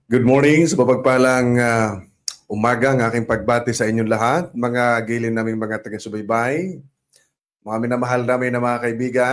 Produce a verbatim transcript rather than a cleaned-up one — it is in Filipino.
Good morning, sa mapagpalang uh, umaga ang aking pagbati sa inyong lahat, mga gilin naming mga taga-subaybay, mga minamahal namin na mga kaibigan.